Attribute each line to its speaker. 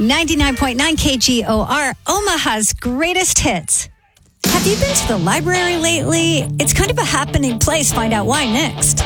Speaker 1: 99.9 KGOR, Omaha's greatest hits. Have you been to the library lately? It's kind of a happening place. Find out why next.